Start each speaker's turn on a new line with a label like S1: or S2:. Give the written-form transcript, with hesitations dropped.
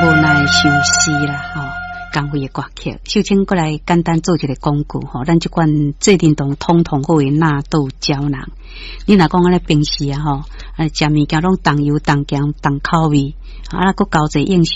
S1: 无奈相思啦，工会的歌曲。首先过来简单做一个广告吼，咱这款做运动统统好为纳豆胶囊。你若讲安尼平时食物件拢重油、重咸、重口味，啊，搁交济应